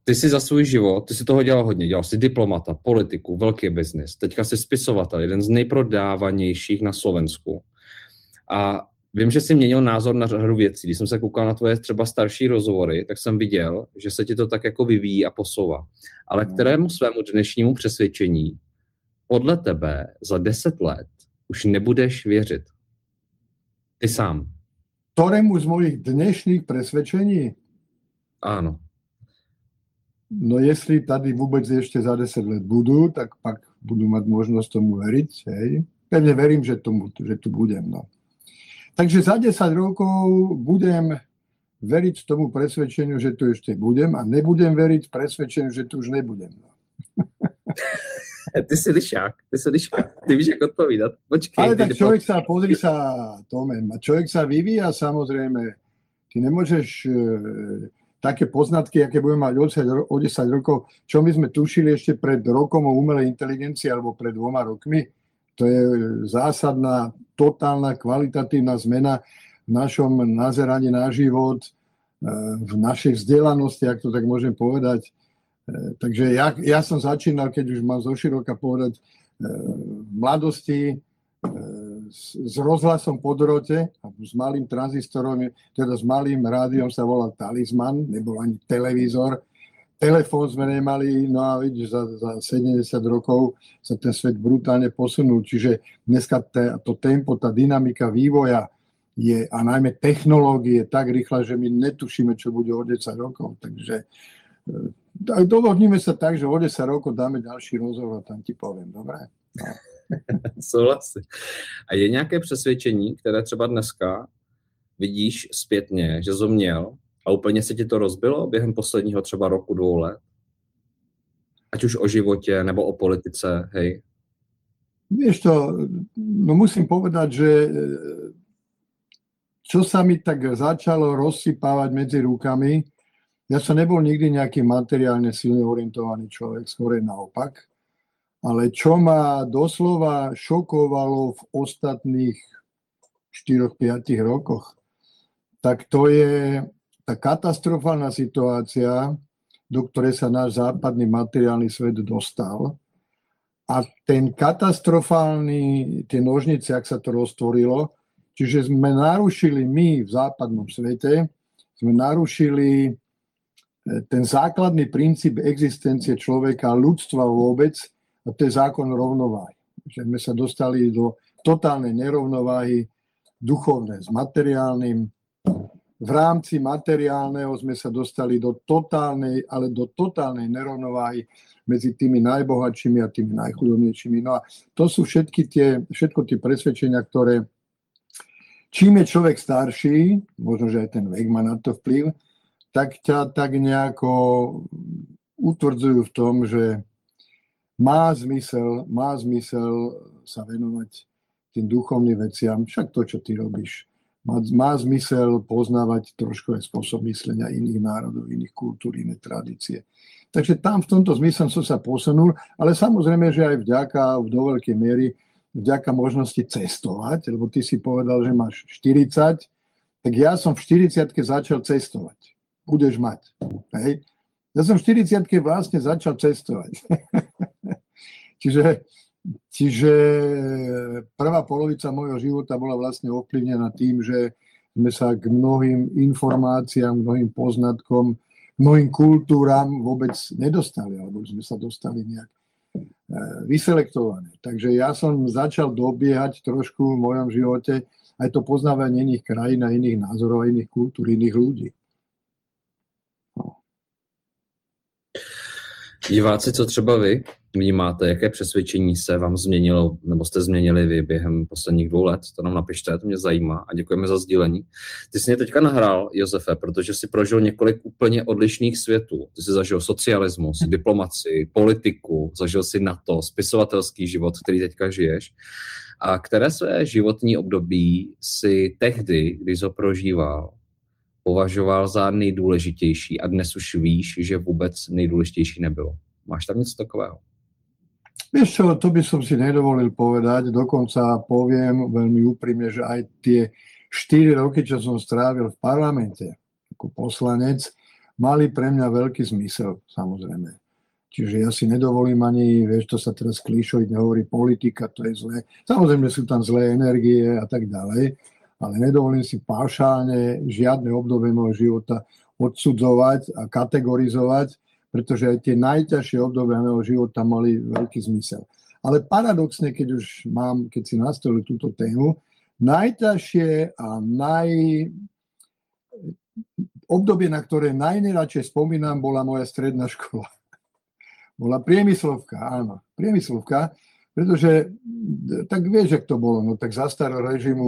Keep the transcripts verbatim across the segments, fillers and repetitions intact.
ty si za svůj život, ty si toho dělal hodně, dělal si diplomata, politiku, velký biznis, teďka jsi spisovatel, jeden z nejprodávanějších na Slovensku. A vím, že jsi měnil názor na řadu věcí. Když jsem se koukal na tvoje třeba starší rozhovory, tak jsem viděl, že se ti to tak jako vyvíjí a posouvá. Ale kterému svému dnešnímu přesvědčení podle tebe za deset let už nebudeš věřit? Ty sám. Ktorému z mojich dnešných presvedčení? Áno. No jestli tady vôbec ešte za deset let budú, tak pak budú mať možnosť tomu veriť. Hej. Pevne verím, že, tomu, že tu budem. No. Takže za desať rokov budem veriť tomu presvedčeniu, že tu ešte budem a nebudem veriť presvedčeniu, že tu už nebudem. No. Ty si lišák, ty si lišák, ty víš, jak odpovídat. Počkej. Ale tak človek sa, pozri sa, Tome, človek sa vyvíja samozrejme. Ty nemôžeš e, také poznatky, aké budeme mať o desať rokov, čo my sme tušili ešte pred rokom o umelej inteligencii alebo pred dvoma rokmi, to je zásadná, totálna, kvalitatívna zmena v našom nazeraní na život, e, v našej vzdelanosti, ak to tak môžem povedať. Takže ja, ja som začínal, keď už mám zoširoka povedať, v mladosti s, s rozhlasom po drote, s malým tranzistorom, teda s malým rádiom sa volal Talisman, nebol ani televízor, telefón sme nemali, no a vidíš, za, za sedemdesiat rokov sa ten svet brutálne posunul, čiže dneska te, to tempo, tá dynamika vývoja je, a najmä technológie je tak rýchla, že my netušíme, čo bude o desať rokov, takže dohodníme sa tak, že o desať rokov dáme ďalší rozhovor a tam ti poviem, dobré? No. Souhlasím. A je nějaké přesvědčení, které třeba dneska vidíš zpětně, že jsi měl a úplně se ti to rozbilo během posledního třeba roku, dvou let? Ať už o životě nebo o politice, hej? Vieš to, no musím povedať, že čo sa mi tak začalo rozsypávať medzi rukami, ja som nebol nikdy nejaký materiálne silne orientovaný človek, skôr naopak. Ale čo ma doslova šokovalo v ostatných štyroch päť rokoch, tak to je tá katastrofálna situácia, do ktorej sa náš západný materiálny svet dostal. A ten katastrofálny, tie nožnice, ak sa to roztvorilo, čiže sme narušili my v západnom svete, sme narušili ten základný princíp existencie človeka a ľudstva vôbec, a to je zákon rovnováhy. Že sme sa dostali do totálnej nerovnováhy duchovné s materiálnym. V rámci materiálneho sme sa dostali do totálnej, ale do totálnej nerovnováhy medzi tými najbohatšími a tými najchudobnejšími. No a to sú všetky tie, všetko tie presvedčenia, ktoré čím je človek starší, možno, že aj ten vek má na to vplyv, tak ťa tak nejako utvrdzujú v tom, že má zmysel, má zmysel sa venovať tým duchovným veciam, však to, čo ty robíš. Má, má zmysel poznávať trošku aj spôsob myslenia iných národov, iných kultúr, iné tradície. Takže tam v tomto zmysle som sa posunul, ale samozrejme, že aj vďaka, do veľkej miery, vďaka možnosti cestovať, lebo ty si povedal, že máš štyridsať, tak ja som v štyridsiatke začal cestovať. Budeš mať. Hej. Ja som v štyridsiatke vlastne začal cestovať. čiže, čiže prvá polovica môjho života bola vlastne ovplyvnená tým, že sme sa k mnohým informáciám, mnohým poznatkom, mnohým kultúram vôbec nedostali, alebo sme sa dostali nejak vyselektované. Takže ja som začal dobiehať trošku v mojom živote aj to poznávanie iných krajín a iných názorov a iných kultúr, iných ľudí. Diváci, co třeba vy vnímáte, jaké přesvědčení se vám změnilo, nebo jste změnili vy během posledních dvou let, to nám napište, to mě zajímá a děkujeme za sdílení. Ty jsi mě teďka nahrál, Josefe, protože jsi prožil několik úplně odlišných světů. Ty jsi zažil socialismus, diplomacii, politiku, zažil si NATO, spisovatelský život, který teďka žiješ. A které své životní období si tehdy, když ho prožíval, považoval za nejdůležitější a dnes už víš, že vůbec nejdůležitější nebylo. Máš tam něco takového? Vieš čo, to by som si nedovolil povedať, dokonca poviem veľmi úprimne, že aj tie štyri roky, čo som strávil v parlamente ako poslanec mali pre mňa veľký zmysel, samozrejme. Čiže ja si nedovolím ani, vieš, to sa teraz klíšoviť, nehovorí politika, to je zlé. Samozrejme sú tam zlé energie a tak ďalej, ale nedovolím si paušálne žiadne obdobie môjho života odsudzovať a kategorizovať, pretože aj tie najťažšie obdobia môjho života mali veľký zmysel. Ale paradoxne, keď už mám, keď si nastolil túto tému, najťažšie a naj... obdobie, na ktoré najneradšej spomínam, bola moja stredná škola. Bola priemyslovka, áno, priemyslovka, pretože, tak vieš, jak to bolo, no tak za starého režimu,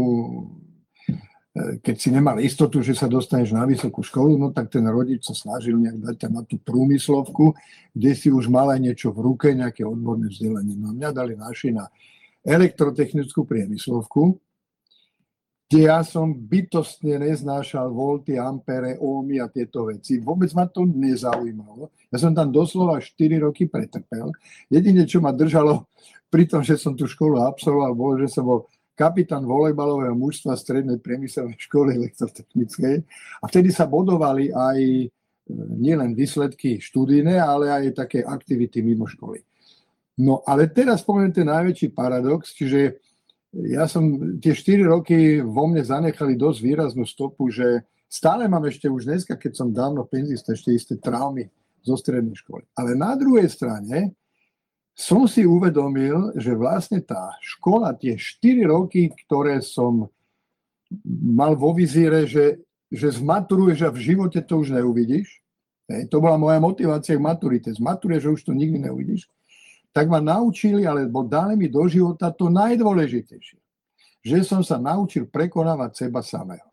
keď si nemal istotu, že sa dostaneš na vysokú školu, no tak ten rodič sa snažil nejak dať ťa na tú priemyslovku, kde si už mal aj niečo v ruke, nejaké odborné vzdelanie. No mňa dali naši na elektrotechnickú priemyslovku, kde ja som bytostne neznášal volty, ampere, ohmy a tieto veci. Vôbec ma to nezaujímalo. Ja som tam doslova štyri roky pretrpel. Jedine, čo ma držalo pri tom, že som tú školu absolvoval, bolo, že som bol kapitán volejbalového mužstva strednej priemyselnej školy elektrotechnickej. A vtedy sa bodovali aj nielen výsledky študijné, ale aj také aktivity mimo školy. No ale teraz poviem ten najväčší paradox, čiže ja som tie štyri roky vo mne zanechali dosť výraznú stopu, že stále mám ešte už dneska, keď som dávno penzista, ešte isté traumy zo strednej školy. Ale na druhej strane som si uvedomil, že vlastne tá škola, tie štyri roky, ktoré som mal vo vizíre, že, že zmaturuješ a v živote to už neuvidíš, hej, to bola moja motivácia k maturite, zmaturuješ, že už to nikdy neuvidíš, tak ma naučili, alebo dali mi do života to najdôležitejšie. Že som sa naučil prekonávať seba samého.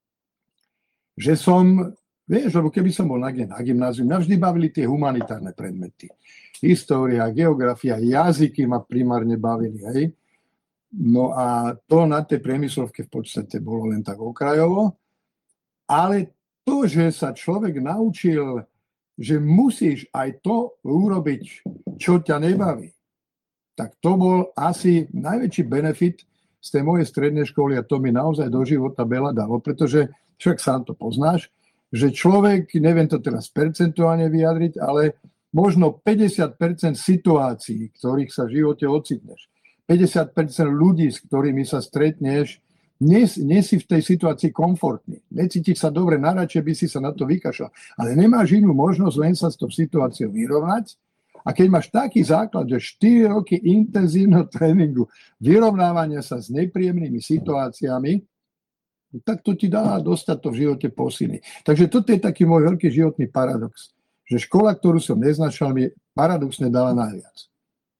Že som, vieš, lebo keby som bol na, na gymnáziu, mňa vždy bavili tie humanitárne predmety. História, geografia, jazyky ma primárne bavili, hej. No a to na tej priemyslovke v podstate bolo len tak okrajovo. Ale to, že sa človek naučil, že musíš aj to urobiť, čo ťa nebaví, tak to bol asi najväčší benefit z tej mojej strednej školy a to mi naozaj do života veľa dalo, pretože však sám to poznáš, že človek, neviem to teraz percentuálne vyjadriť, ale možno päťdesiat percent situácií, ktorých sa v živote ocitneš, päťdesiat percent ľudí, s ktorými sa stretneš, nie, nie si v tej situácii komfortný. Necítiš sa dobre, najradšej by si sa na to vykašľal. Ale nemáš inú možnosť len sa s tou situáciou vyrovnať. A keď máš taký základ, že štyri roky intenzívneho tréningu, vyrovnávania sa s nepríjemnými situáciami, tak to ti dá dostať to v živote posilný. Takže toto je taký môj veľký životný paradox. Že škola, ktorú som neznašal, mi paradoxne dala najviac.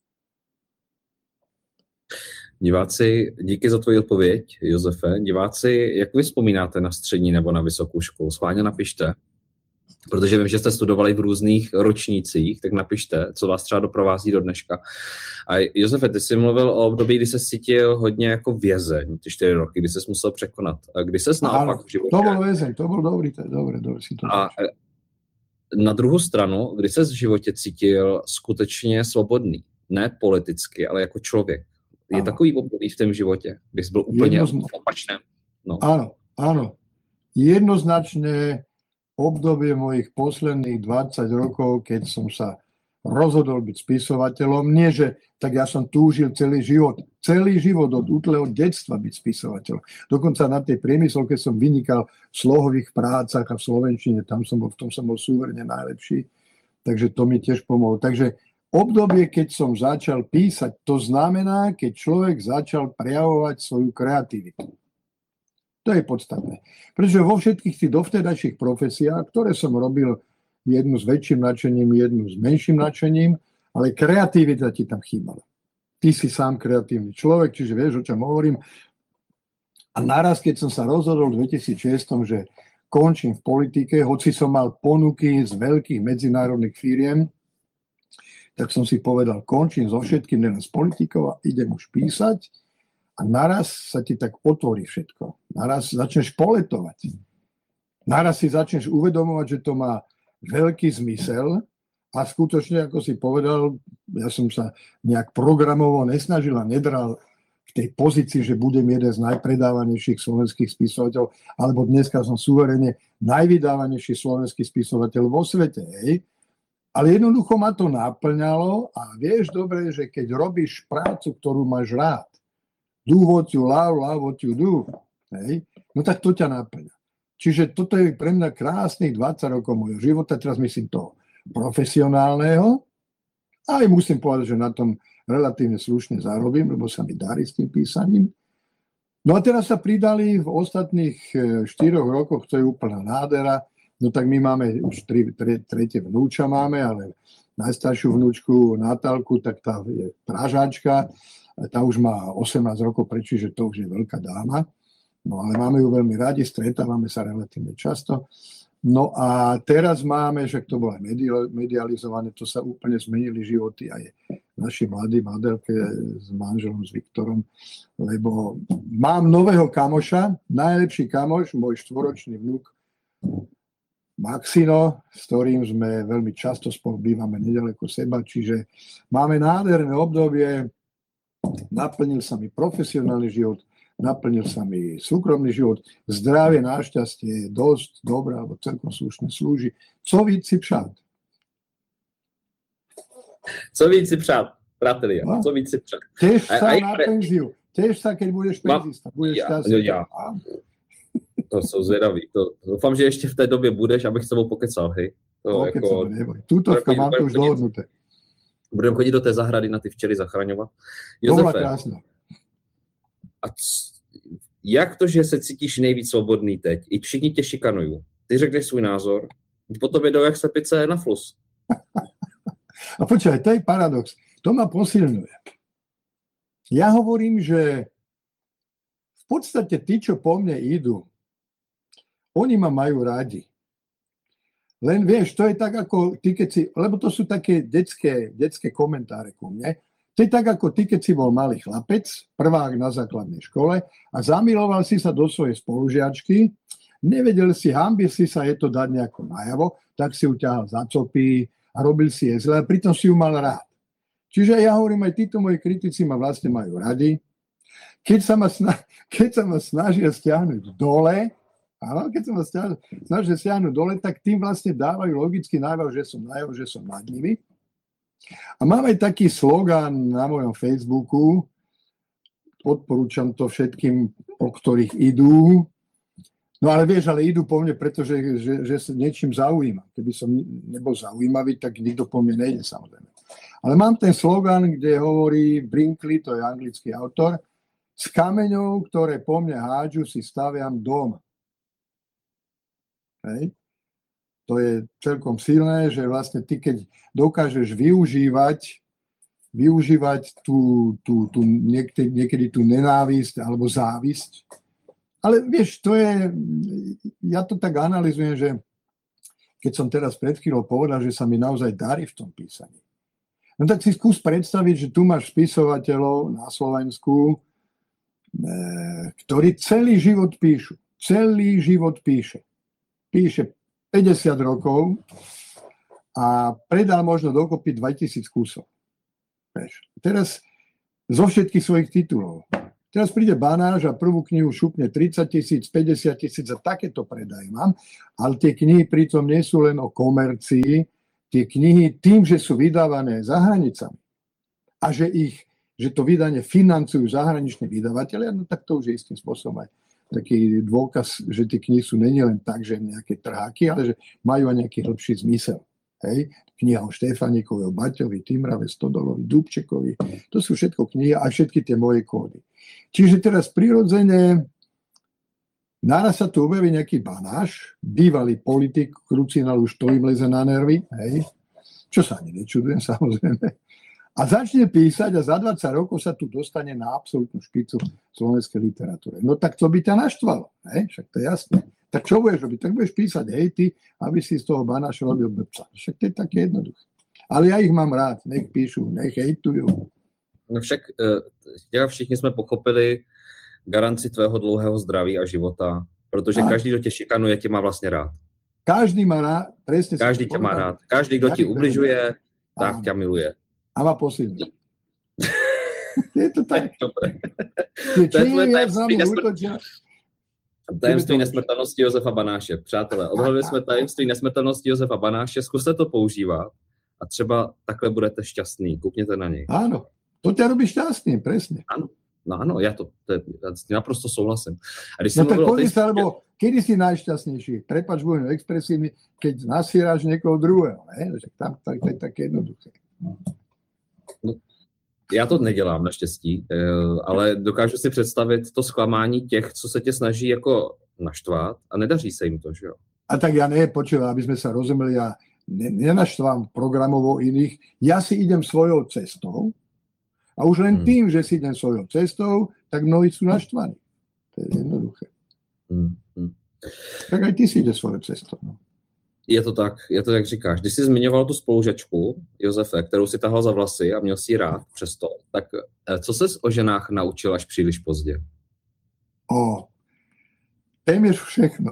Diváci, díky za tvoji odpověď, Josefe. Diváci, jak vy vzpomínáte na střední nebo na vysokou školu? Schválně napište, protože vím, že jste studovali v různých ročnících, tak napište, co vás třeba doprovází do dneška. A Josefe, ty jsi mluvil o období, kdy se cítil hodně jako vězeň, ty čtyři roky, kdy jsi musel překonat. A kdy ses naopak v životě... To byl vězeň, to byl dobrý, to je dobré, dobré si to A na druhou stranu, kdy ses v životě cítil skutečně svobodný, ne politicky, ale jako člověk. Je ano. Takový období v tom životě, kdy jsi byl úplně Jednozna... opačné. No. Áno, áno. Jednoznačne obdobie mojich posledných dvadsať rokov, keď som sa rozhodol byť spisovateľom. Nie, že tak ja som túžil celý život, celý život od útleho detstva byť spisovateľom. Dokonca na tej priemyslovke som vynikal v slohových prácach a v slovenčine, tam som bol, v tom som bol súverne najlepší. Takže to mi tiež pomohlo. Takže obdobie, keď som začal písať, to znamená, keď človek začal prejavovať svoju kreativitu. To je podstatné. Pretože vo všetkých tých dovtedajších profesiách, ktoré som robil jednu s väčším nadšením, jednu s menším nadšením, ale kreativita ti tam chýbala. Ty si sám kreatívny človek, čiže vieš, o čom hovorím. A naraz, keď som sa rozhodol v dvetisícšesť, že končím v politike, hoci som mal ponuky z veľkých medzinárodných firiem, tak som si povedal, končím so všetkým, nielen s politikou a idem už písať a naraz sa ti tak otvorí všetko. Naraz začneš poletovať. Naraz si začneš uvedomovať, že to má veľký zmysel a skutočne, ako si povedal, ja som sa nejak programovo nesnažil a nedral v tej pozícii, že budem jeden z najpredávanejších slovenských spisovateľov, alebo dneska som suverene najvydávanejší slovenský spisovateľ vo svete. Hej. Ale jednoducho ma to naplňalo a vieš dobre, že keď robíš prácu, ktorú máš rád, do what you love, love what you do, hej, no tak to ťa naplňa. Čiže toto je pre mňa krásnych dvadsať rokov môjho života, teraz myslím toho profesionálneho, a aj musím povedať, že na tom relatívne slušne zarobím, lebo sa mi darí s tým písaním. No a teraz sa pridali v ostatných štyroch rokoch, to je úplná nádhera, no tak my máme už tri, tre, tretie vnúča máme, ale najstaršiu vnúčku Natálku, tak tá je Pražáčka, tá už má osemnásť rokov preč, čiže to už je veľká dáma. No ale máme ju veľmi radi, stretávame sa relatívne často. No a teraz máme, že to bolo aj medializované, to sa úplne zmenili životy aj naši mladí manželke s manželom, s Viktorom, lebo mám nového kamoša, najlepší kamoš, môj štvoročný vnuk Maxino, s ktorým sme veľmi často spolu bývame nedaleko seba, čiže máme nádherné obdobie, naplnil sa mi profesionálny život, naplnil sa mi súkromný život, zdravie, našťastie je dosť dobré, alebo celkom slušne slúži. Co víc si přát? Co víc si přát, pratelia, no? Co víc si přát. Tiež sa na pre... penziu, tiež sa, keď budeš penzista, budeš ja, šťastný. Ja. To jsou zvědaví. To, doufám, že ještě v té době budeš, abych s tebou pokecal, hej. To Pokecal, jako... neboj. Tutovka mám to už dohodnuté. Budeme chodit do té zahrady na ty včely zachraňovat. Jozefe, a c- jak to, že se cítíš nejvíc svobodný teď? I všichni tě šikanují. Ty řekneš svůj názor, po tobě jdou jak slepice na flus. A počkaj, to je paradox. To ma posilňuje. Ja hovorím, že v podstate tí, čo po mne idú, oni ma majú radi. Len vieš, to je tak ako ty, keď si, lebo to sú také detské, detské komentáre ku mne. To je tak ako ty, keď si bol malý chlapec, prvák na základnej škole a zamiloval si sa do svojej spolužiačky, nevedel si, hambil si sa je to dať nejako najavo, tak si ju ťahal za copy a robil si je zle, a pritom si ju mal rád. Čiže ja hovorím, aj títo moji kritici ma vlastne majú radi. Keď sa ma, sna- keď sa ma snažia stiahnuť dole, áno, keď sa ma stiahnuť, snažia stiahnuť dole, tak tým vlastne dávajú logicky najavo, že som najavo, že som nad nimi. A mám aj taký slogán na mojom Facebooku, odporúčam to všetkým, po ktorých idú. No ale vieš, ale idú po mne, pretože že, že sa niečím zaujímam. Keby som nebol zaujímavý, tak nikto po mne nejde, samozrejme. Ale mám ten slogán, kde hovorí Brinkley, to je anglický autor, z kameňov, ktoré po mne hádžu, si staviam dom. Hej. To je celkom silné, že vlastne ty, keď dokážeš využívať, využívať tú, tú, tú niekedy, niekedy tú nenávisť alebo závisť. Ale vieš, to je, ja to tak analyzujem, že keď som teraz pred chvíľou povedal, že sa mi naozaj darí v tom písaní. No tak si skús predstaviť, že tu máš spisovateľov na Slovensku, ktorí celý život píšu. Celý život píše. Píše päťdesiat rokov a predal možno dokopy dvetisíc kusov. Teraz zo všetkých svojich titulov. Teraz príde Banáš a prvú knihu šupne tridsať tisíc, päťdesiat tisíc a takéto predaje mám, ale tie knihy pritom nie sú len o komercii, tie knihy tým, že sú vydávané za hranicami a že, ich, že to vydanie financujú zahraniční vydavatelia, no tak to už je istým spôsobom aj taký dôkaz, že tie knihy sú nie len tak, že nejaké trháky, ale že majú aj nejaký hĺbší zmysel. Hej? Kniha o Štefánikovi, o Baťovi, Timrave, Stodolovi, Dubčekovi, to sú všetko knihy a všetky tie moje kódy. Čiže teraz prirodzene naraz sa tu objaví nejaký Banáš, bývalý politik, krucinál, už to im leze na nervy, hej? Čo sa ani nečudujem, samozrejme. A začne písať a za dvadsať rokov sa tu dostane na absolútnu špicu slovenskej literatúre. No tak to by ťa naštvalo, hej? Však to je jasné. Tak čo budeš robiť? Tak budeš písať hejty, aby si z toho Banáša robil blbca. Však to je také jednoduché. Ale ja ich mám rád, nech píšu, nech hejtujú. No však uh, všichni jsme pochopili garanci tvého dlouhého zdraví a života, protože a? každý, kdo tě šikanuje, tě má vlastně rád. Každý má rád, presne. Každý tě má rád. Každý, kdo ti ubližuje, tak ťa miluje. A má posilňuje. Je to tak. Dobre. Čím To je tvoje viac tajemství nám nesmrt- útočia, Tajemství nesmrtelnosti Josefa Banáše. Přátelé, odhalili jsme tajemství nesmrtelnosti Josefa Banáše, zkuste to používat a třeba takhle budete šťastný. Koukněte na něj. áno, to ťa robí šťastným, presne. Ano, no ano, já to, to je, já s tím naprosto souhlasím. A když No jsem tak mluvil o poďme tej sa, lebo kedy si najšťastnejší? Prepač, budem expresívny, keď nasíráš niekoho druhého. Ne? Že tam to je tak jednoduché. Já to nedělám naštěstí, eh, ale dokážu si představit to zklamání těch, co se tě snaží jako naštvát a nedaří se jim to, že jo? A tak ja ne, počúvam, aby sme sa rozumeli, ja ne, nenaštvám programovo iných, ja si idem svojou cestou a už len Hmm. tým, že si idem svojou cestou, tak mnohí sú naštvaní. To je jednoduché. Hmm, hmm. Tak aj ty si ide svojou cestou. No. Je to tak, je to jak říkáš. Když jsi zmiňoval tu spolužačku Josefe, kterou si tahal za vlasy a měl si ji rád přesto, tak eh, co ses o ženách naučil až příliš pozdě? O, téměř všechno.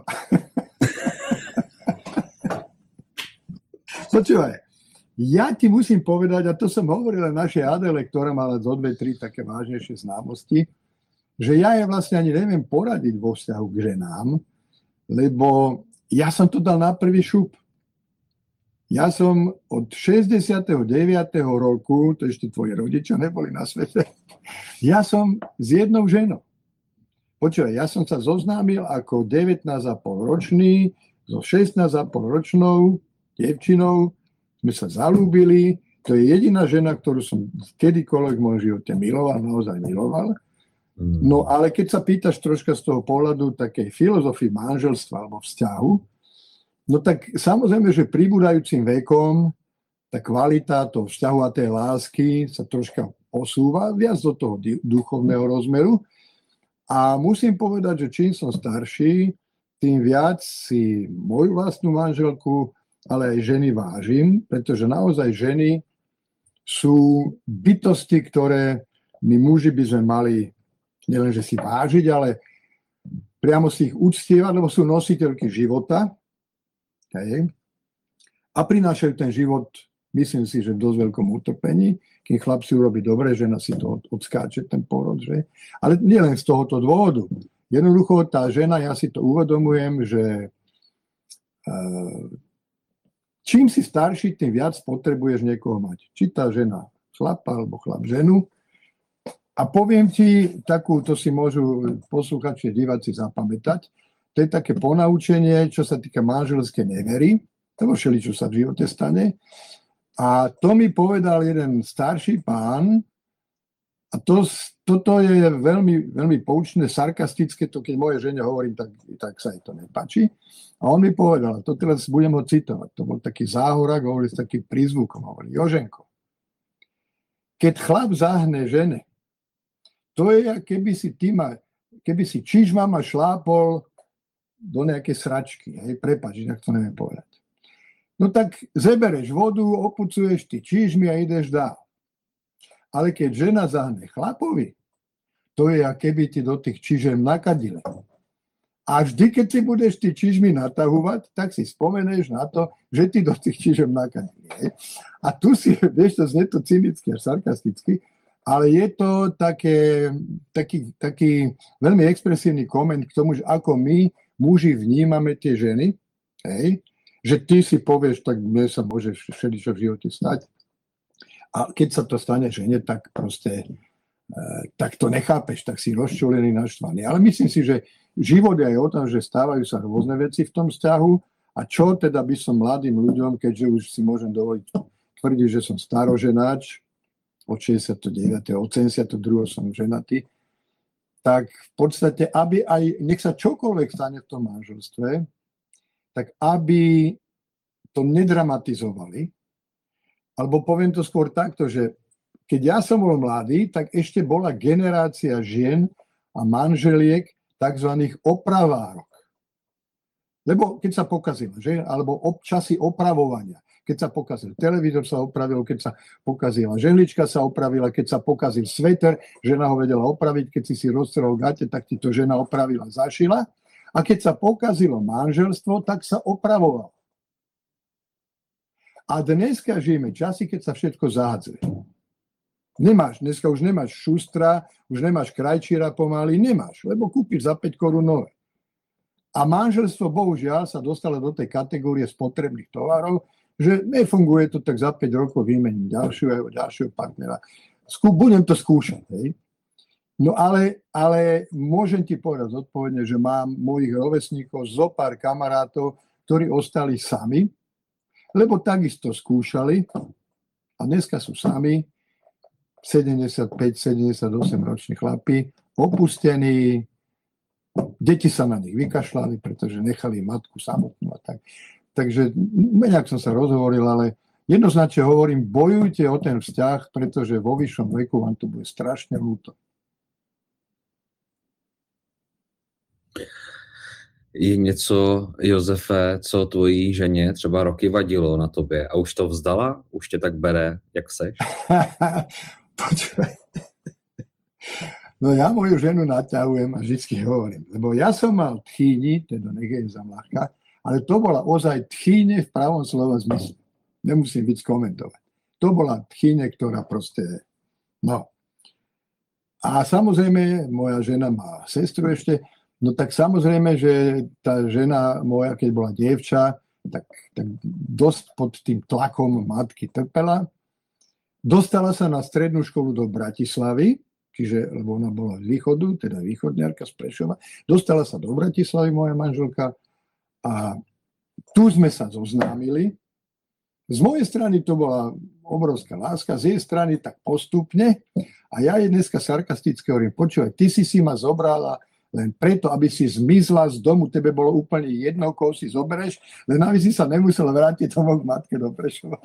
Počúvaj, ja ti musím povedať, a to som hovoril aj našej Adele, ktorá mala zo dve, tri také vážnejšie známosti, že ja je vlastne ani neviem poradiť vo vzťahu k ženám, lebo ja som to dal na prvý šup. Ja som od šesťdesiateho deviateho roku, to ešte tvoji rodičia neboli na svete, ja som s jednou ženou. Počúvaj, ja som sa zoznámil ako devätnásť a pol ročný so šestnásť a pol ročnou dievčinou, sme sa zalúbili, to je jediná žena, ktorú som kedykoľvek v mojom živote miloval, naozaj miloval. No ale keď sa pýtaš troška z toho pohľadu takej filozofii manželstva alebo vzťahu, no tak samozrejme, že pribúdajúcim vekom tá kvalita toho vzťahu a tej lásky sa troška posúva viac do toho duchovného rozmeru. A musím povedať, že čím som starší, tým viac si moju vlastnú manželku, ale aj ženy vážim, pretože naozaj ženy sú bytosti, ktoré my muži by sme mali nielenže si vážiť, ale priamo si ich uctievať, lebo sú nositeľky života. Hej. A prinášajú ten život, myslím si, že v dosť veľkom utrpení. Kým chlap si urobí dobre, žena si to odskáče, ten porod. Že? Ale nielen z tohoto dôvodu. Jednoducho tá žena, ja si to uvedomujem, že uh, čím si starší, tým viac potrebuješ niekoho mať. Či tá žena chlapa, alebo chlap ženu. A poviem ti takú, to si môžu poslúchači, diváci zapamätať, to je také ponaučenie, čo sa týka manželskej nevery, lebo všeličo sa v živote stane. A to mi povedal jeden starší pán, a to, toto je veľmi, veľmi poučné, sarkastické, to keď moje žene hovorím, tak, tak sa jej to nepáči. A on mi povedal, to teraz budem ho citovať, to bol taký záhorak, hovoril s takým prízvukom, hovorí, Joženko, keď chlap zahne žene, to je, keby si ty ma, keby si čižma ma šlápol do nejakej sračky. Hej, prepáč, inak to neviem povedať. No tak zebereš vodu, opucuješ ty čižmy a ideš dál. Ale keď žena zahne chlapovi, to je, keby ti do tých čižem nakadile. A vždy, keď si budeš ty čižmy natahovať, tak si spomeneš na to, že ty do tých čižem nakadili. Hej. A tu si, vieš, to znie to cynicky a sarkasticky, ale je to také, taký, taký veľmi expresívny koment k tomu, že ako my, muži, vnímame tie ženy, hej, že ty si povieš, tak mne sa môže všeličo v živote stať. A keď sa to stane žene, tak proste, e, tak to nechápeš, tak si rozčulený, naštvaný. Ale myslím si, že život je aj o tom, že stávajú sa rôzne veci v tom vzťahu a čo teda by som mladým ľuďom, keďže už si môžem dovoliť tvrdiť, že som staroženáč, od šesťdesiateho deviateho od sedemdesiateho druhého som ženatý, tak v podstate, aby aj, nech sa čokoľvek stane v tom manželstve, tak aby to nedramatizovali, alebo poviem to skôr takto, že keď ja som bol mladý, tak ešte bola generácia žien a manželiek tzv. Opravárok. Lebo keď sa pokazila, že? Alebo časy opravovania. Keď sa pokazil televízor, sa opravil, keď sa pokazila žehlička, sa opravila, keď sa pokazil sveter, žena ho vedela opraviť, keď si si roztrhol gate, tak ti to žena opravila, zašila. A keď sa pokazilo manželstvo, tak sa opravovalo. A dneska žijeme časy, keď sa všetko zahadzuje. Nemáš, dneska už nemáš Šustra, už nemáš Krajčíra pomaly, nemáš, lebo kúpiš za päť korún nové. A manželstvo, bohužiaľ, sa dostalo do tej kategórie spotrebných tovarov, že nefunguje to, tak za päť rokov vymením ďalšieho, ďalšieho partnera. Skú, budem to skúšať. Hej. No ale, ale môžem ti povedať zodpovedne, že mám mojich rovesníkov, zo pár kamarátov, ktorí ostali sami, lebo takisto skúšali a dneska sú sami, sedemdesiatpäť sedemdesiatosem roční chlapi, opustení, deti sa na nich vykašľali, pretože nechali matku samotnú a tak. Takže nejak som sa rozhovoril, ale jednoznačne hovorím, bojujte o ten vzťah, pretože vo vyššom veku vám to bude strašne ľúto. Je něco, Josefe, co tvojí ženě třeba roky vadilo na tobě a už to vzdala? Už tě tak bere, jak seš? Počúvaj. No ja moju ženu naťahujem a vždycky hovorím, lebo ja som mal tchýni, teda nech je zamlahka, ale to bola ozaj tchýne v pravom slova zmysle. Nemusím byť komentovať. To bola tchýne, ktorá proste, no. A samozrejme, moja žena má sestru ešte, no tak samozrejme, že tá žena moja, keď bola dievča, tak, tak dosť pod tým tlakom matky trpela. Dostala sa na strednú školu do Bratislavy, čiže, lebo ona bola z východu, teda východňarka z Prešova. Dostala sa do Bratislavy moja manželka a tu sme sa zoznámili. Z mojej strany to bola obrovská láska, z jej strany tak postupne a ja jej dneska sarkasticky hovorím, počúvaj, ty si si ma zobrala len preto, aby si zmizla z domu, tebe bolo úplne jedno, koho si zobereš, len aby si sa nemusel vrátiť domov k matke do Prešova.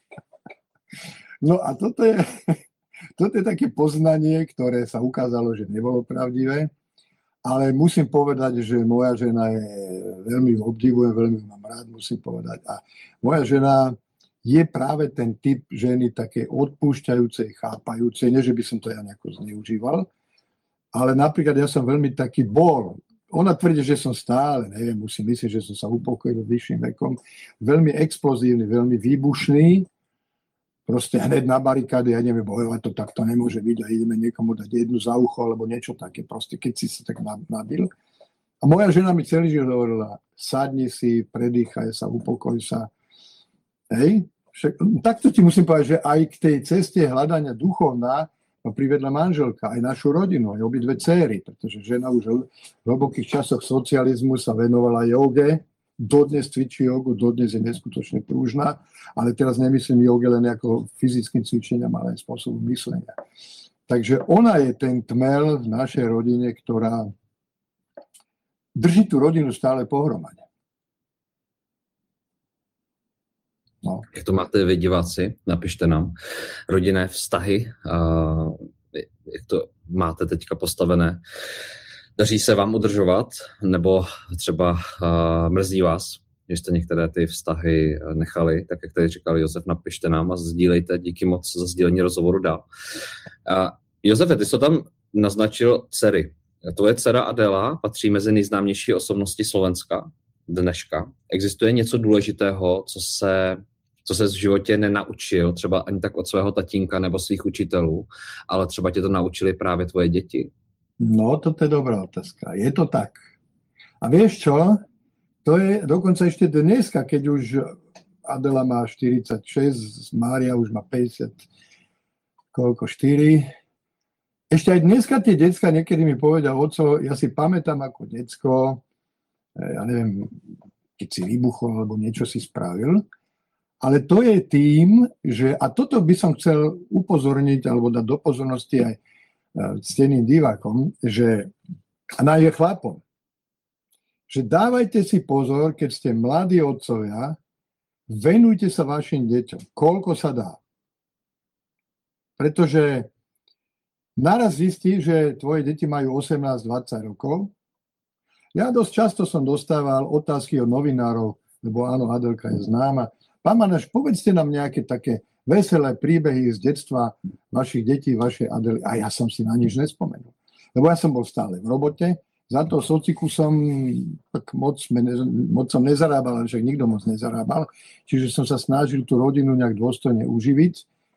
No a toto je, toto je také poznanie, ktoré sa ukázalo, že nebolo pravdivé, ale musím povedať, že moja žena je, veľmi obdivujem, veľmi mám rád, musím povedať. A moja žena je práve ten typ ženy také odpúšťajúcej, chápajúcej, nie že by som to ja nejako zneužíval, ale napríklad ja som veľmi taký bol. Ona tvrdí, že som stále, neviem, musím myslieť, že som sa upokojil vyšším vekom, veľmi explozívny, veľmi výbušný, proste hneď na barikády, ja ideme bojovať, to takto nemôže byť a ideme niekomu dať jednu za ucho alebo niečo také, proste keď si sa tak nabil. A moja žena mi celý život hovorila, sadni si, predýchaj sa, upokoj sa. Hej, však, takto ti musím povedať, že aj k tej ceste hľadania duchovná ma privedla manželka, aj našu rodinu, aj obidve céry, pretože žena už v hlbokých časoch socializmu sa venovala joge, dodnes cvičí jogu, dodnes je neskutočne prúžna, ale teraz nemyslím joge len ako fyzickým cvičeniam, ale aj spôsobom myslenia. Takže ona je ten tmel v našej rodine, ktorá drží tú rodinu stále pohromade. No. Jak to máte vy, diváci? Napište nám. Rodinné vztahy, uh, jak to máte teďka postavené? Daří se vám udržovat, nebo třeba uh, mrzí vás, že jste některé ty vztahy nechali, tak jak tady říkal Josef, napište nám a sdílejte, díky moc za sdílení rozhovoru dál. Uh, Josefe, ty jsi to tam naznačil dcery. Tvoje dcera Adela patří mezi nejznámější osobnosti Slovenska dneška. Existuje něco důležitého, co se, co se v životě nenaučil, třeba ani tak od svého tatínka nebo svých učitelů, ale třeba tě to naučili právě tvoje děti? No, toto je dobrá otázka. Je to tak. A vieš čo? To je dokonca ešte dneska, keď už Adela má štyridsaťšesť, Mária už má päťdesiat, koľko, štyri. Ešte aj dneska tie decka niekedy mi povedia, oco, ja si pamätám ako decko, ja neviem, keď si vybuchol alebo niečo si spravil, ale to je tým, že, a toto by som chcel upozorniť alebo dať do pozornosti aj cteným divákom, že, a najmä chlapom, že dávajte si pozor, keď ste mladí otcovia, venujte sa vašim deťom, koľko sa dá. Pretože naraz zistí, že tvoje deti majú osemnásť dvadsať rokov. Ja dosť často som dostával otázky od novinárov, lebo áno, Adelka je známa. Pán Manáš, povedzte nám nejaké také veselé príbehy z detstva vašich detí, vašej Adely. A ja som si na nič nespomenul. Lebo ja som bol stále v robote, za to sociku som tak moc, moc som nezarábal, ale však nikto moc nezarábal. Čiže som sa snažil tú rodinu nejak dôstojne uživiť.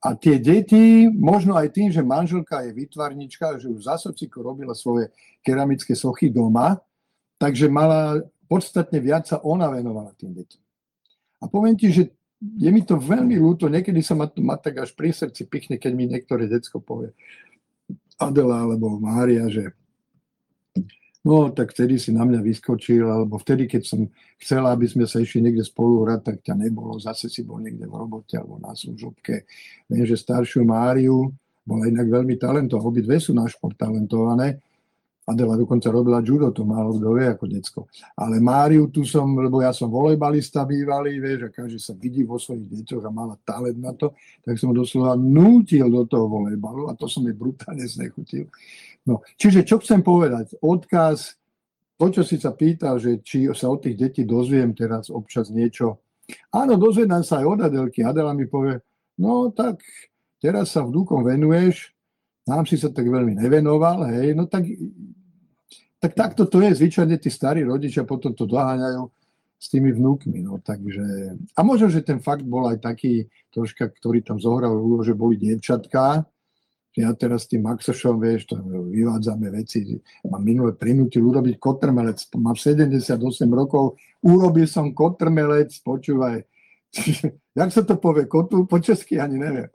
A tie deti, možno aj tým, že manželka je výtvarnička, že už za sociku robila svoje keramické sochy doma, takže mala podstatne viac sa ona venovala tým deťom. A poviem ti, že je mi to veľmi ľúto, niekedy sa ma to ma tak až pri srdci pichne, keď mi niektoré decko povie, Adela alebo Mária, že no, tak vtedy si na mňa vyskočil, alebo vtedy, keď som chcela, aby sme sa išli niekde spolu hrať, tak ťa nebolo, zase si bol niekde v robote alebo na služobke. Viem, že staršiu Máriu bola inak veľmi talentovaná, obidve sú na šport talentované. Adela dokonca robila judo, to málo kto vie ako decko. Ale Máriu tu som, lebo ja som volejbalista bývalý, vieš, a každý sa vidí vo svojich deťoch a mala talent na to, tak som ho doslova nútil do toho volejbalu a to som jej brutálne znechutil. No, čiže čo chcem povedať? Odkaz, to, čo si sa pýtal, že či sa od tých detí dozviem teraz občas niečo. Áno, dozvedám sa aj od Adelky. Adela mi povie, no tak teraz sa vnúkom venuješ, nám si sa tak veľmi nevenoval, hej, no tak, tak takto to je, zvyčajne tí starí rodičia potom to doháňajú s tými vnúkmi, no takže, a možno, že ten fakt bol aj taký troška, ktorý tam zohral úlohu, že boli dievčatká, že ja teraz s tým Maxošom, vieš, to vyvádzame veci, mám minule prinútil urobiť kotrmelec, mám sedemdesiatosem rokov, urobil som kotrmelec, počúvaj, jak sa to povie, kotul po česky, ani neviem.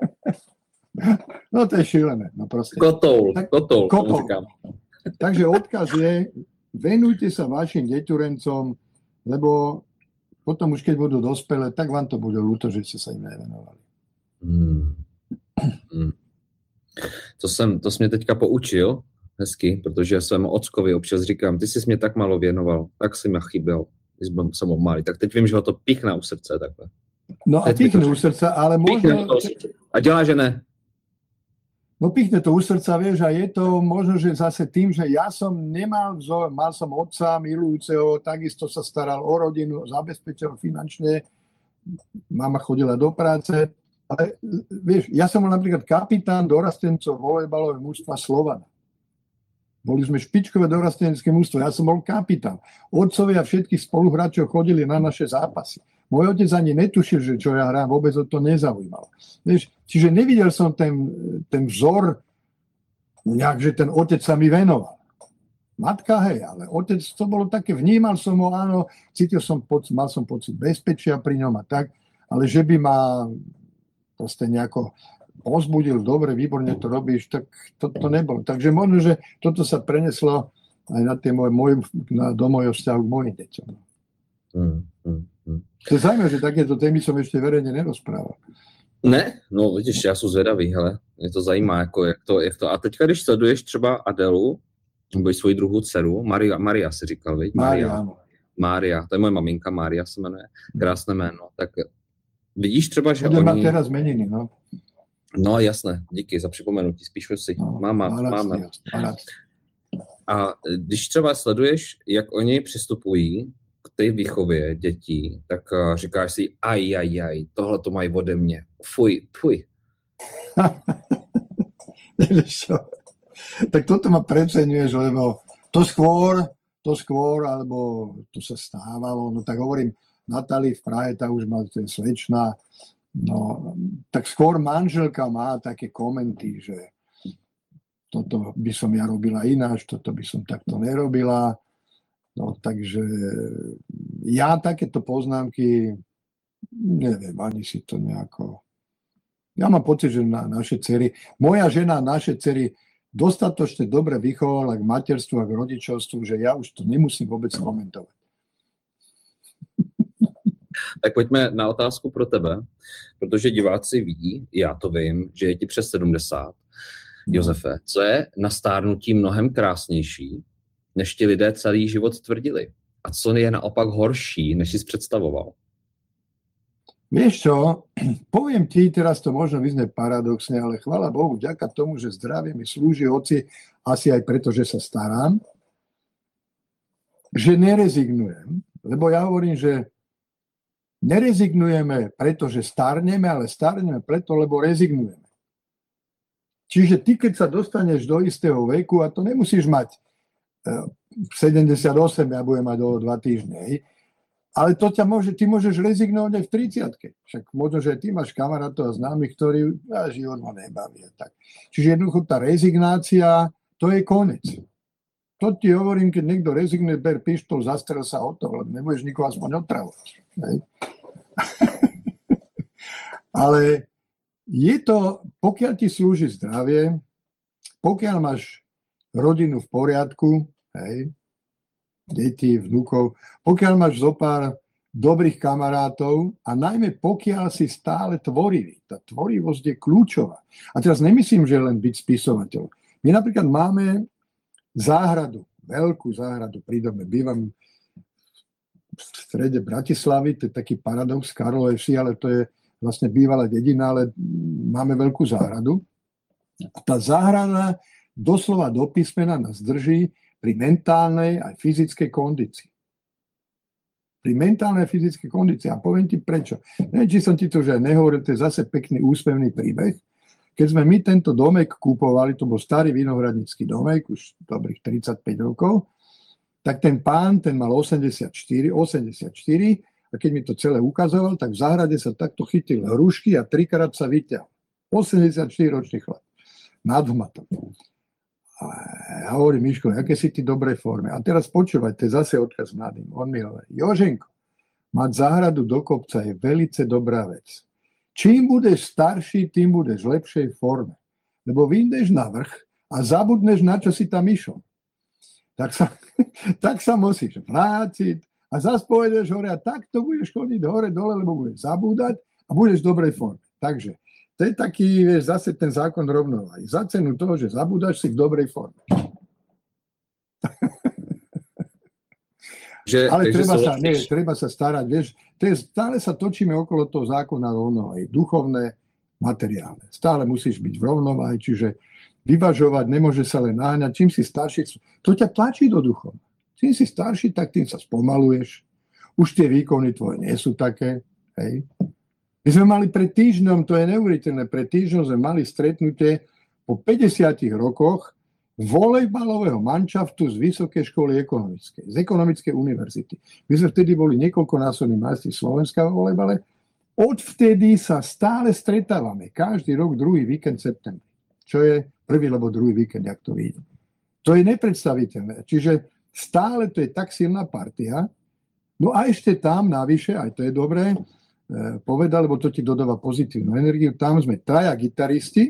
No to je šílené. No proste. Kotoul, tak, kotoul. kotoul. Takže odkaz je, venujte sa vašim deťurencom, lebo potom už keď budú dospelé, tak vám to bude ľúto, že ste sa im nevenovali. Hmm. Hmm. To jsem, to jsi mě teďka poučil hezky, protože já svému ockovi občas říkám, ty jsi mě tak málo věnoval, tak si mě chyběl, když jsem byl malý. Tak teď vím, že ho to píchne u srdce takhle. No a píchne u srdca, ale možno... A dělá, že ne. No pichne to u srdca, vieš, a je to možno, že zase tým, že ja som nemal vzor, mal som otca milujúceho, takisto sa staral o rodinu, zabezpečil finančne, mama chodila do práce, ale vieš, ja som bol napríklad kapitán dorastencov volejbalového mužstva Slovana. Boli sme špičkové dorastenecké mužstvo, ja som bol kapitán. Otcovia všetkých spoluhráčov chodili na naše zápasy. Môj otec ani netušil, že čo ja hrám, vôbec o to nezaujímalo. Vieš, čiže nevidel som ten, ten vzor, nejak, že ten otec sa mi venoval. Matka, hej, ale otec, to bolo také, vnímal som ho, áno, cítil som, mal som pocit bezpečia pri ňom a tak, ale že by ma proste nejako pozbudil, dobre, výborne to robíš, tak to, to nebolo. Takže možno, že toto sa preneslo aj na tie moje, môj, na, do mojho vzťahu k mojim deťom. Hmm, hmm, hmm. To je zajímavé, že takéto témy som ešte verejne nerozprával. Ne, no vidíš, já jsem zvědavý, hele, mě to zajímá, jako jak to, jak to. A teďka, když sleduješ třeba Adelu, nebo svoji druhou dceru, Maria, Maria si říkal, viď? Maria, Mária, to je moje maminka, Mária se jmenuje, krásné jméno. Tak vidíš třeba, že Budem oni... teraz meniny, no. No jasné, díky za připomenutí, spíš si. No, Máma, máma. A když třeba sleduješ, jak oni přistupují k té výchově dětí, tak uh, říkáš si, aj, aj, aj, tohle to mají ode mě. Fuj, fuj. Tak toto ma preceňuješ, lebo to skôr, to skôr, alebo to sa stávalo, no tak hovorím, Natálii v Prahe, tá už má ten slečná, no tak skôr manželka má také komenty, že toto by som ja robila ináč, toto by som takto nerobila. No takže ja takéto poznámky, neviem, ani si to nejako... Ja mám pocit, že na naše dcery, moja žena naše dcery dostatočne dobre vychovala k materstvu a k rodičovstvu, že ja už to nemusím vôbec komentovať. Tak pojďme na otázku pro tebe, protože diváci vidí, já to vím, že je ti přes sedmdesát. Josefe, co je na stárnutí mnohem krásnější, než ti lidé celý život tvrdili? A co je naopak horší, než jsi představoval? Vieš čo, poviem ti, teraz to možno vyznie paradoxne, ale chvála Bohu, vďaka tomu, že zdravie mi slúži, hoci asi aj preto, že sa starám, že nerezignujem, lebo ja hovorím, že nerezignujeme, pretože starneme, ale starneme preto, lebo rezignujeme. Čiže ty, keď sa dostaneš do istého veku, a to nemusíš mať sedemdesiatosem, ja budem mať o dva týždne, Ale to ťa môže, ty môžeš rezignovať aj v tridsiatke. Však možno, že ty máš kamarátov a známych, ktorí a život ma nebaví. Tak. Čiže jednoducho tá rezignácia, to je koniec. To ti hovorím, keď niekto rezignuje, ber pištol, zastrel sa o to, lebo nebudeš nikoho aspoň otravovať. Ale je to, pokiaľ ti slúži zdravie, pokiaľ máš rodinu v poriadku, hej, deti, vnúkov, pokiaľ máš zo pár dobrých kamarátov a najmä pokiaľ si stále tvorivý. Tá tvorivosť je kľúčová. A teraz nemyslím, že len byť spisovateľ. My napríklad máme záhradu, veľkú záhradu pri dome. Bývam v strede Bratislavy, to je taký paradox Karlovej Vsi, ale to je vlastne bývalá dedina, ale máme veľkú záhradu. A tá záhrada doslova do písmena nás drží pri mentálnej aj fyzickej kondícii. Pri mentálnej a fyzickej kondícii. A poviem ti prečo. Neviem, či som ti to už aj nehovoril, to je zase pekný úspevný príbeh. Keď sme my tento domek kúpovali, to bol starý vinohradnícky domek, už dobrých tridsaťpäť rokov, tak ten pán, ten mal osemdesiatštyri, osemdesiatštyri a keď mi to celé ukazoval, tak v záhrade sa takto chytil hrušky a trikrát sa vyťahol. osemdesiatštyri ročný chlap. Nadhmatom. A ja hovorím, Miško, aké si ty v dobrej forme. A teraz počúvaj, to je zase odkaz mladým. On mi hovorí, Joženko, mať záhradu do kopca je velice dobrá vec. Čím budeš starší, tým budeš v lepšej forme. Lebo vyjdeš na vrch a zabudneš, na čo si tam išiel. Tak sa, tak sa musíš vrátiť a zase pôjdeš hore a takto budeš chodiť hore, dole, lebo budeš zabúdať a budeš v dobrej forme. Takže to je taký, vieš, zase ten zákon rovnováhy. Za cenu toho, že zabúdaš, si v dobrej forme. Že, ale treba sa, nie, treba sa starať, vieš, to je, stále sa točíme okolo toho zákona rovnováhy. Duchovné, materiálne. Stále musíš byť v rovnováhe, čiže vyvažovať, nemôže sa len náňať. Čím si starší, to ťa tlačí do duchov. Čím si starší, tak tým sa spomaluješ. Už tie výkony tvoje nie sú také, hej. My sme mali pred týždňom, to je neuveriteľné, pred týždňom sme mali stretnutie po päťdesiatich rokoch volejbalového manšaftu z Vysokej školy ekonomickej, z Ekonomickej univerzity. My sme vtedy boli niekoľkonásobní majstri Slovenska vo volejbale. Odvtedy sa stále stretávame, každý rok druhý víkend septembra. Čo je prvý, alebo druhý víkend, jak to vidím. To je nepredstaviteľné. Čiže stále to je tak silná partia. No a ešte tam navyše, aj to je dobré, povedal, lebo to ti dodáva pozitívnu energiu. Tam sme traja gitaristi,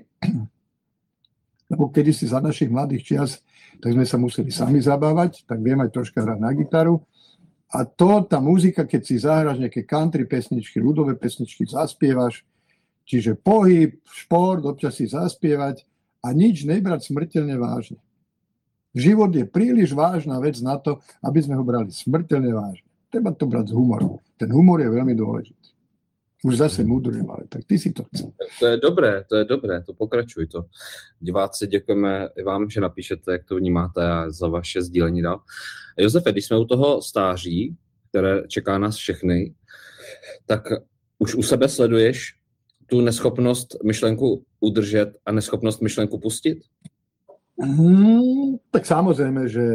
lebo kedysi za našich mladých čias, tak sme sa museli sami zabávať, tak viem aj troška hrať na gitaru. A to, tá muzika, keď si zahráš nejaké country pesničky, ľudové pesničky, zaspievaš, čiže pohyb, šport, občas si zaspievať a nič nebrať smrteľne vážne. Život je príliš vážna vec na to, aby sme ho brali smrteľne vážne. Treba to brať s humorom. Ten humor je veľmi dôležitý. Už zase mudrujem, ale tak ty si to chcel. To je dobré, to je dobré, to pokračuj to. Diváci, děkujeme i vám, že napíšete, jak to vnímáte a za vaše sdílení dál. Josefe, když jsme u toho stáří, které čeká nás všechny, tak už u sebe sleduješ tu neschopnost myšlenku udržet a neschopnost myšlenku pustit? Hmm, tak samozrejme, že,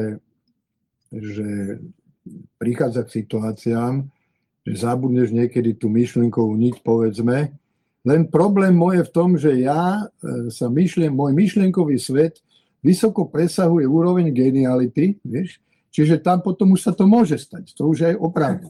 že prichádza k situáciám, že zabudneš niekedy tú myšlienkovú niť, povedzme. Len problém môj je v tom, že ja sa myšliem, môj myšlienkový svet vysoko presahuje úroveň geniality, vieš? Čiže tam potom už sa to môže stať. To už je oprávnené.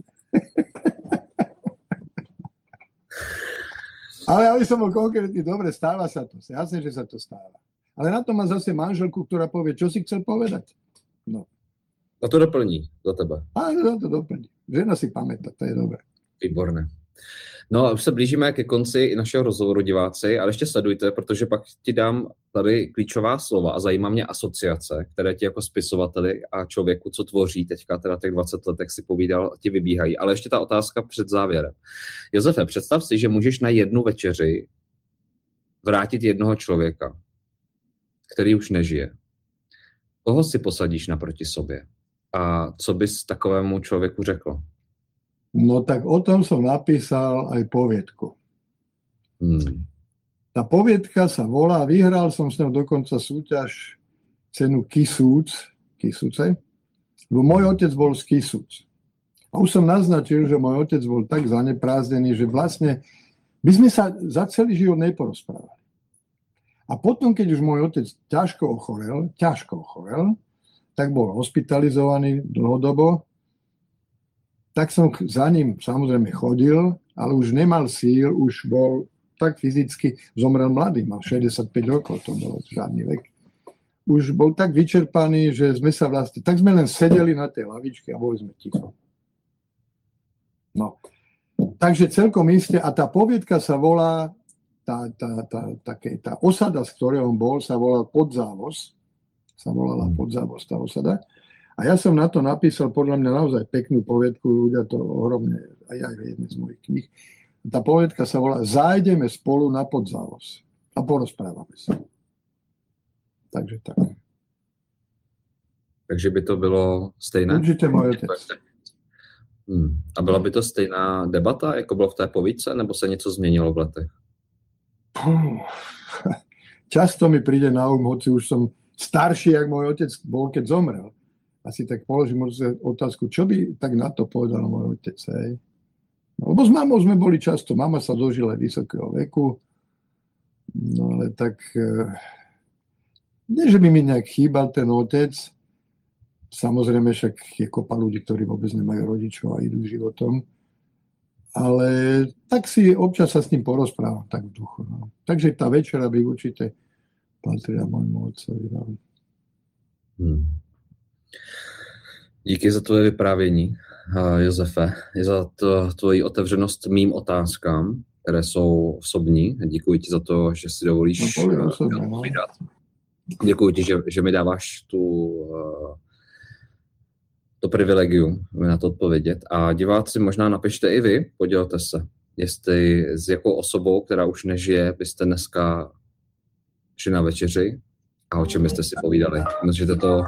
Ale aby som bol konkrétny, dobre, stáva sa to. Jasne, že sa to stáva. Ale na to má zase manželku, ktorá povie, čo si chcel povedať. No. A to doplní za tebe. Áno, to doplní. Žena si pamätá, to je dobré. Výborné. No a už se blížíme ke konci našeho rozhovoru, diváci, ale ještě sledujte, protože pak ti dám tady klíčová slova a zajímá mě asociace, které ti jako spisovateli a člověku, co tvoří teďka teda těch dvacet let, jak si povídal, ti vybíhají. Ale ještě ta otázka před závěrem. Josefe, představ si, že můžeš na jednu večeři vrátit jednoho člověka, který už nežije. Koho si posadíš naproti sobě? A co bys takovému člověku řekl? No tak o tom som napísal aj poviedku. Hmm. Tá poviedka sa volá, vyhral som s ňou dokonca súťaž cenu Kisúc, Kisúce, lebo môj otec bol z Kisúc. A už som naznačil, že môj otec bol tak zaneprázdnený, že vlastne my sme sa za celý život neporozprávali. A potom, keď už môj otec ťažko ochorel, ťažko ochorel, tak bol hospitalizovaný dlhodobo, tak som za ním samozrejme chodil, ale už nemal síl, už bol tak fyzicky, zomrel mladý, mal šesťdesiatpäť rokov, to bol žiadny vek. Už bol tak vyčerpaný, že sme sa vlastne, tak sme len sedeli na tej lavičke a boli sme ticho. No, takže celkom isté, a tá poviedka sa volá, tá, tá, tá, také, tá osada, z ktorého on bol, sa volá Podzávoz, sa volala Podzávoz tá osada. A ja som na to napísal podľa mňa naozaj peknú poviedku, ľudia to ohromne, aj aj v jednej z mojich kníh. Tá poviedka sa volá Zájdeme spolu na Podzávoz a porozprávame sa. Takže tak. Takže by to bylo stejné? Určite môj otec. Hmm. A byla by to stejná debata, jako bylo v té povídce, nebo se něco změnilo v letech? Často mi príde na um, hoci už som starší, jak môj otec bol, keď zomrel. Asi tak položím otázku, čo by tak na to povedal môj otec. Hej? No, lebo s mamou sme boli často, mama sa dožila vysokého veku, no ale tak, nie že by mi nejak chýbal ten otec, samozrejme však je kopa ľudí, ktorí vôbec nemajú rodičov a idú životom, ale tak si občas sa s ním porozprávam, tak v duchu. No. Takže tá večera by určite patrila môjmu otcovi. No. Hmm. Díky za tvoje vyprávění, Josefe, i za to, tvoji otevřenost mým otázkám, které jsou osobní. Děkuji ti za to, že si dovolíš no, osobně, no. Děkuji ti, že, že mi dáváš tu, to privilegium na to odpovědět. A diváci, možná napište i vy, podělte se, jestli s jakou osobou, která už nežije, byste dneska šli na večeři a o čem byste si povídali. Můžete to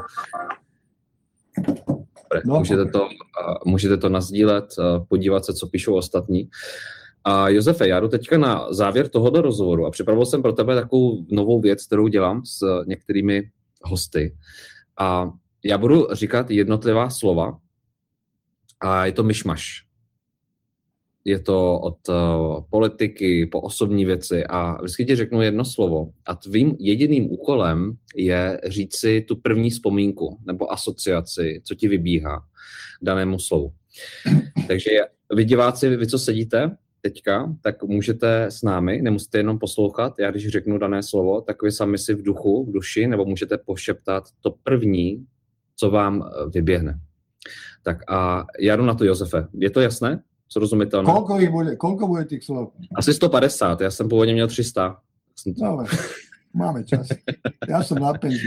No. Můžete, to, můžete to nasdílet, podívat se, co píšou ostatní. A Josefe, já jdu teďka na závěr tohoto rozhovoru a připravil jsem pro tebe takovou novou věc, kterou dělám s některými hosty. A já budu říkat jednotlivá slova a je to myšmaš. Je to od uh, politiky po osobní věci a vždycky ti řeknu jedno slovo a tvým jediným úkolem je říct si tu první vzpomínku nebo asociaci, co ti vybíhá k danému slovu. Takže vy diváci, vy co sedíte teďka, tak můžete s námi, nemusíte jenom poslouchat, já když řeknu dané slovo, tak vy sami si v duchu, v duši, nebo můžete pošeptat to první, co vám vyběhne. Tak a já jdu na to, Josefe. Je to jasné? Srozumitelné. Koľko ich bude, koľko bude tých slov? Asi sto padesát, já jsem původně měl tři sta. No, máme čas. Já jsem na penzi.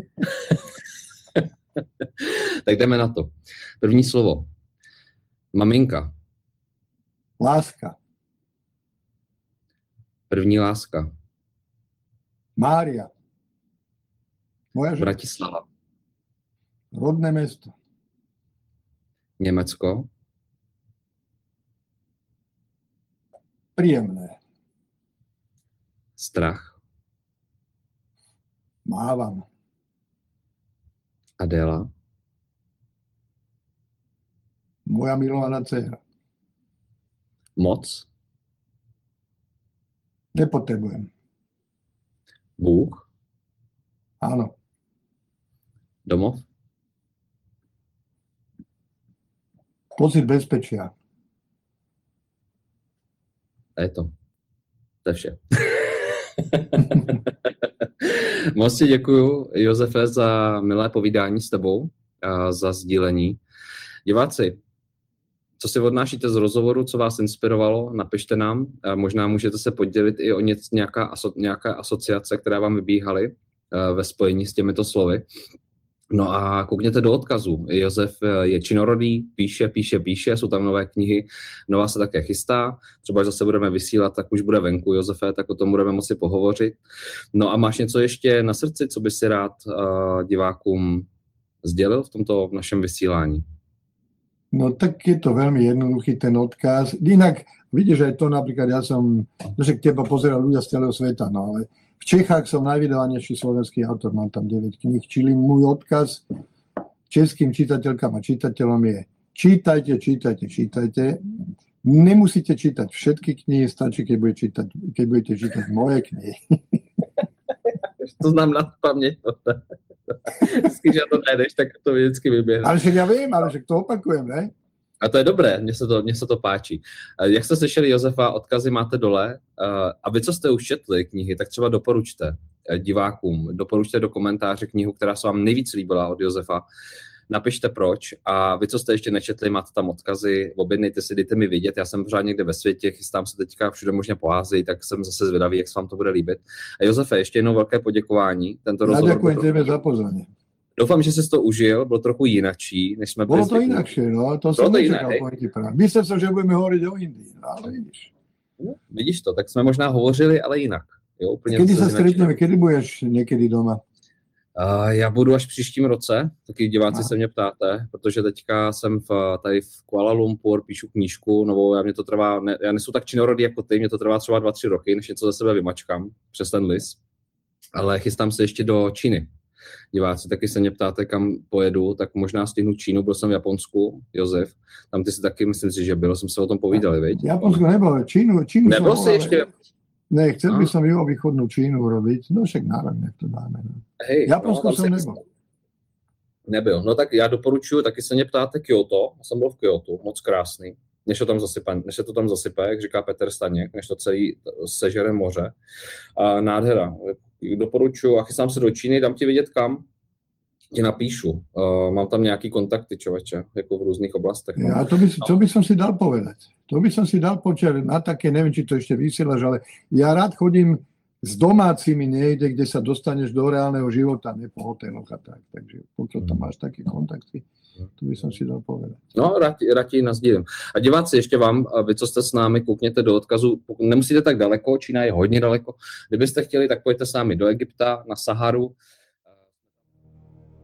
Tak jdeme na to. První slovo. Maminka. Láska. První láska. Mária. Moja žena. Bratislava. Rodné mesto. Německo. Príjemné. Strach. Mávam. Adéla. Moja milovaná dcera. Moc. Nepotrebujem. Bůh. Áno. Domov. Pocit bezpečia. A je to. To je vše. Moc ti děkuju, Josefe, za milé povídání s tebou a za sdílení. Diváci, co si odnášíte z rozhovoru, co vás inspirovalo, napište nám. A možná můžete se podělit i o něco, nějaká, aso, nějaké asociace, které vám vybíhaly ve spojení s těmito slovy. No a koukněte do odkazu. Josef je činorodý, píše, píše, píše, jsou tam nové knihy, nová se také chystá. Třeba, až zase budeme vysílat, tak už bude venku, Josefe, tak o tom budeme moci pohovořit. No a máš něco ještě na srdci, co by si rád uh, divákům sdělil v tomto v našem vysílání? No tak je to veľmi jednoduchý ten odkaz. Inak vidíš aj to napríklad, ja som, že k teba pozeral ľudia z celého sveta, no ale v Čechách som najvydávanejší slovenský autor, mám tam deväť kníh, čili môj odkaz českým čitateľkám a čitateľom je čítajte, čítajte, čítajte. Nemusíte čítať všetky knihy, stačí, keď budete čítať, keď budete čítať moje knihy. To znám na paměť. Vždycky, že to najdeš, tak to vždycky vyběhne. Ale však ja viem, ale však to opakujem, ne? A to je dobré, mně se to, mně se to páčí. Jak jste slyšeli Josefa, odkazy máte dole. A vy, co jste už četli knihy, tak třeba doporučte divákům, doporučte do komentáře knihu, která se vám nejvíc líbila od Josefa. Napište proč a vy, co jste ještě nečetli, máte tam odkazy, objednejte si, dejte mi vidět, já jsem pořád někde ve světě, chystám se teďka všude možně po Ázii, tak jsem zase zvědavý, jak se vám to bude líbit. A Josefe, ještě jednou velké poděkování. Tento Ja rozhovor ďakujem byl... tebe za pozvanie. Doufám, že jsi to užil, byl trochu jinakší, než jsme Bolo to zvykli. inakšie, no, to Bolo som to nečakal, inak, poviem ti pravdu. Myslel som, že budeme hovoriť o Indii, no, ale vidíš. No, vidíš to, tak jsme možná hovořili, ale jinak. Jo, úplně Kedy zase sa jinak. stretneme, kedy budeš niekedy doma? Uh, já budu až v příštím roce, taky diváci Aha. se mě ptáte, protože teďka jsem v, tady v Kuala Lumpur, píšu knížku novou, já mě to trvá, ne, já nejsou tak činorodý jako ty, mě to trvá třeba dva, tři roky, než něco ze sebe vymačkám přes ten list, ale chystám se ještě do Číny. Diváci taky se mě ptáte, kam pojedu, tak možná stihnu Čínu, byl jsem v Japonsku, Josef, tam ty si taky, myslím si, že byl, jsem se o tom povídali, viď? Japonsko nebolo, Čínu, Čínu Nebyl som si bol, ještě? ale- Ne, chcel by A? som juhovýchodnú Čínu robiť, no však národne to dáme. No. Hej, Japonsko tam som se- nebol. Nebyl. No tak já doporučuji, taky se mě ptáte Kyoto, já jsem byl v Kyotu, moc krásný, než to tam zasype, než se to tam zasype, jak říká Petr Staněk, než to celý sežere moře. A nádhera. Doporučuji a chystám se do Číny, dám ti vědět kam, ti napíšu. Uh, mám tam nějaký kontakty, člověče, jako v různých oblastech. No. Ja, to, by, to by som si dal povedať. To by som si dal počať na také, neviem, či to ešte vysielaš, ale ja rád chodím s domácimi niekde, kde sa dostaneš do reálneho života, ne po hoteloch a tak. Takže pokiaľ tam máš také kontakty, to by som si dal povedať. No, rád, rád ti nasdílím. A diváci, ještě vám, a vy, co jste s námi, koukněte do odkazu, nemusíte tak daleko, Čína je hodně daleko. Kdybyste chtěli, tak pojďte s námi do Egypta, na Saharu,